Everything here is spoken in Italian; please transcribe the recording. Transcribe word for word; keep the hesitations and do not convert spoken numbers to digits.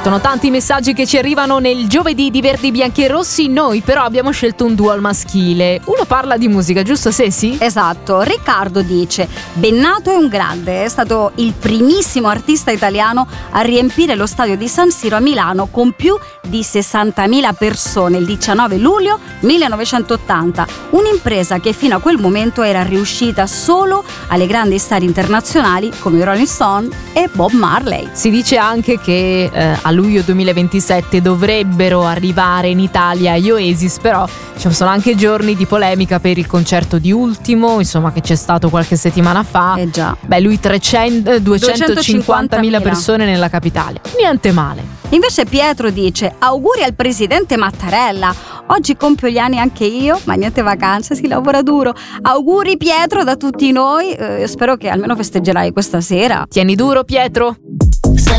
Sono tanti messaggi che ci arrivano nel giovedì di Verdi, Bianchi e Rossi. Noi però abbiamo scelto un duo al maschile. Uno parla di musica, giusto Sesi? Esatto, Riccardo dice: Bennato è un grande, è stato il primissimo artista italiano a riempire lo stadio di San Siro a Milano con più di sessantamila persone il diciannove luglio millenovecentottanta, un'impresa che fino a quel momento era riuscita solo alle grandi star internazionali come Rolling Stone e Bob Marley. Si dice anche che eh, a luglio duemilaventisette dovrebbero arrivare in Italia gli Oasis, però ci sono anche giorni di polemica per il concerto di Ultimo, insomma, che c'è stato qualche settimana fa. Eh già. Beh, lui trecento, duecentocinquantamila persone nella capitale. Niente male. Invece Pietro dice: auguri al presidente Mattarella, oggi compio gli anni anche io, ma niente vacanze, si lavora duro. Auguri Pietro da tutti noi, eh, spero che almeno festeggerai questa sera. Tieni duro Pietro.